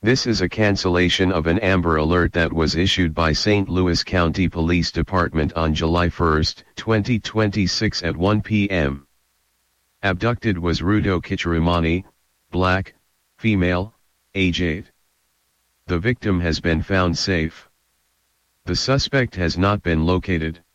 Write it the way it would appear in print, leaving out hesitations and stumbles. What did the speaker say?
This is a cancellation of an Amber Alert that was issued by St. Louis County Police Department on July 1, 2026 at 1 p.m. Abducted was Rudo Kichirimani, black, female, age 8. The victim has been found safe. The suspect has not been located.